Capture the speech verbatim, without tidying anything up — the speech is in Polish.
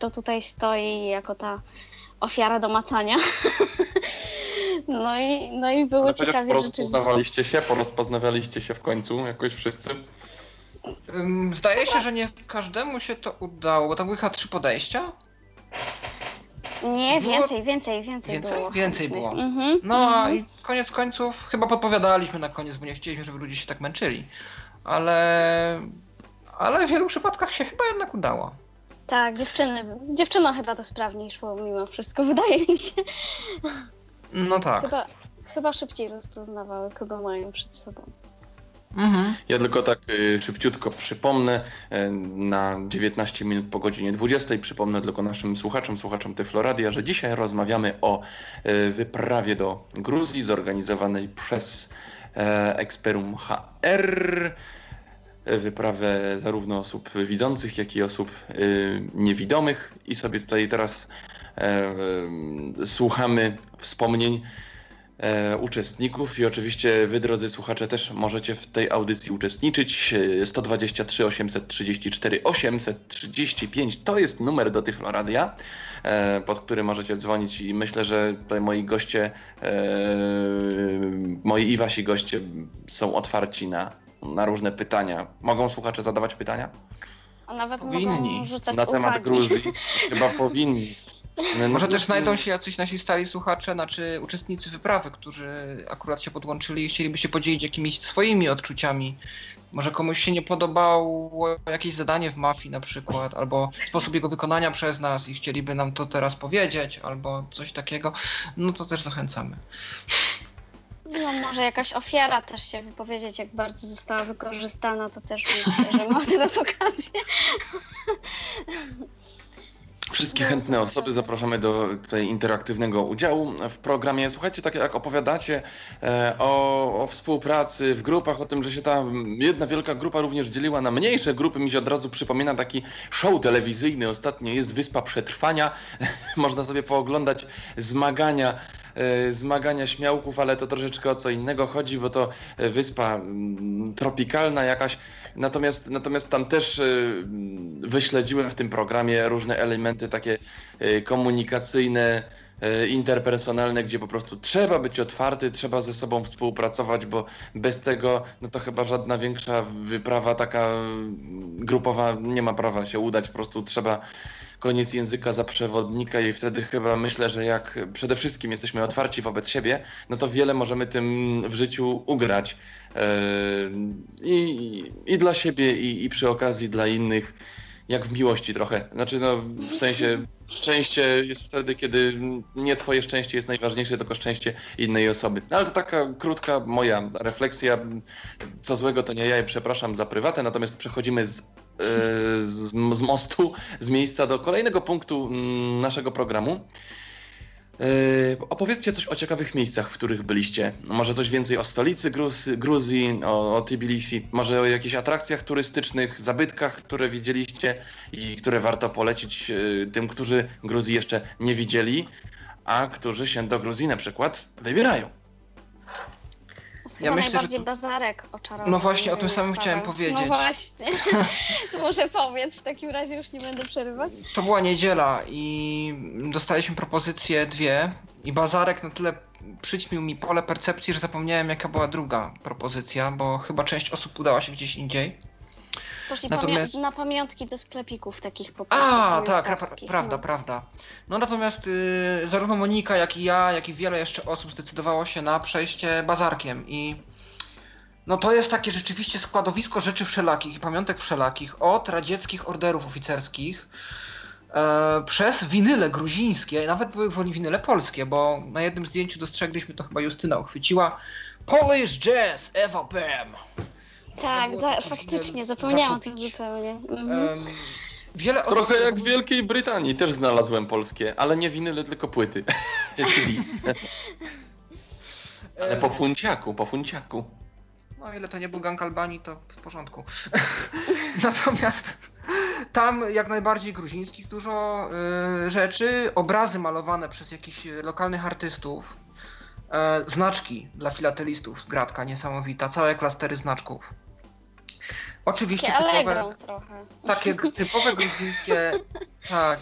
kto tutaj stoi jako ta ofiara do macania. No i, no i było Ale ciekawie porozpoznawaliście się, porozpoznawaliście się w końcu jakoś wszyscy? Zdaje się, że nie każdemu się to udało, bo tam były chyba trzy podejścia. Nie, było... więcej, więcej, więcej, więcej było. Więcej było. Mhm, no mhm. a i koniec końców chyba podpowiadaliśmy na koniec, bo nie chcieliśmy, żeby ludzie się tak męczyli. Ale, ale w wielu przypadkach się chyba jednak udało. Tak, dziewczyny, dziewczynom chyba to sprawniej szło mimo wszystko, wydaje mi się. No tak. Chyba, chyba szybciej rozpoznawały, kogo mają przed sobą. Mhm. Ja tylko tak y, szybciutko przypomnę, y, na dziewiętnaście minut po godzinie dwudziestej, przypomnę tylko naszym słuchaczom, słuchaczom Tyfloradia, że dzisiaj rozmawiamy o y, wyprawie do Gruzji zorganizowanej przez y, Experum H R. Wyprawę zarówno osób widzących, jak i osób y, niewidomych. I sobie tutaj teraz y, y, słuchamy wspomnień E, uczestników i oczywiście wy, drodzy słuchacze, też możecie w tej audycji uczestniczyć. sto dwadzieścia trzy osiemset trzydzieści cztery osiemset trzydzieści pięć to jest numer do Tyfloradia, e, pod który możecie dzwonić i myślę, że tutaj moi goście, e, moi i wasi goście są otwarci na, na różne pytania. Mogą słuchacze zadawać pytania? A nawet Powinni. mogą rzucać Na temat uwagi. Gruzji. Chyba powinni. No, Może no, też no, znajdą się jacyś nasi stali słuchacze, znaczy uczestnicy wyprawy, którzy akurat się podłączyli i chcieliby się podzielić jakimiś swoimi odczuciami. Może komuś się nie podobało jakieś zadanie w mafii na przykład, albo sposób jego wykonania przez nas i chcieliby nam to teraz powiedzieć, albo coś takiego. No to też zachęcamy. No może jakaś ofiara też się wypowiedzieć, jak bardzo została wykorzystana, to też myślę, że ma teraz okazję. Wszystkie chętne osoby zapraszamy do tutaj interaktywnego udziału w programie. Słuchajcie, tak jak opowiadacie e, o, o współpracy w grupach, o tym, że się ta jedna wielka grupa również dzieliła na mniejsze grupy, mi się od razu przypomina taki show telewizyjny. Ostatnio jest Wyspa Przetrwania. Można sobie pooglądać zmagania e, zmagania śmiałków, ale to troszeczkę o co innego chodzi, bo to wyspa m, tropikalna jakaś. Natomiast, natomiast tam też y, wyśledziłem w tym programie różne elementy takie y, komunikacyjne, y, interpersonalne, gdzie po prostu trzeba być otwarty, trzeba ze sobą współpracować, bo bez tego no to chyba żadna większa wyprawa taka grupowa nie ma prawa się udać, po prostu trzeba koniec języka za przewodnika i wtedy chyba myślę, że jak przede wszystkim jesteśmy otwarci wobec siebie, no to wiele możemy tym w życiu ugrać. I, i dla siebie, i, i przy okazji dla innych, jak w miłości trochę. Znaczy, no w sensie szczęście jest wtedy, kiedy nie twoje szczęście jest najważniejsze, tylko szczęście innej osoby. No, ale to taka krótka moja refleksja. Co złego to nie ja i przepraszam za prywatę, natomiast przechodzimy z, z, z mostu, z miejsca do kolejnego punktu naszego programu. Yy, opowiedzcie coś o ciekawych miejscach, w których byliście. Może coś więcej o stolicy Gruz- Gruzji, o, o Tbilisi, może o jakichś atrakcjach turystycznych, zabytkach, które widzieliście i które warto polecić yy, tym, którzy Gruzji jeszcze nie widzieli, a którzy się do Gruzji na przykład wybierają. Ja myślę, najbardziej że... bazarek oczarowany. No właśnie, o tym samym chciałem powiedzieć. No właśnie. Może powiedz, w takim razie już nie będę przerywać. To była niedziela i dostaliśmy propozycje dwie i bazarek na tyle przyćmił mi pole percepcji, że zapomniałem jaka była druga propozycja, bo chyba część osób udała się gdzieś indziej. Poszli Natomiast... pamię- na pamiątki do sklepików takich po prostu. A, tak, pra- prawda, no. prawda. No natomiast y, zarówno Monika, jak i ja, jak i wiele jeszcze osób zdecydowało się na przejście bazarkiem i no to jest takie rzeczywiście składowisko rzeczy wszelakich i pamiątek wszelakich, od radzieckich orderów oficerskich e, przez winyle gruzińskie, nawet były winyle polskie, bo na jednym zdjęciu dostrzegliśmy, to chyba Justyna uchwyciła, Polish Jazz, Eva Bam. Tak, da, faktycznie, zapomniałam o tym zupełnie. Mhm. Um, wiele osób Trochę jak w Wielkiej Brytanii, też znalazłem polskie, ale nie winyle, tylko płyty. Ale po funciaku, po funciaku. No o ile to nie był gang Albanii, to w porządku. Natomiast tam jak najbardziej gruzińskich dużo y, rzeczy, obrazy malowane przez jakichś lokalnych artystów, y, znaczki dla filatelistów, gratka niesamowita, całe klastery znaczków. Oczywiście takie typowe, Allegro trochę. takie typowe gruzińskie, tak,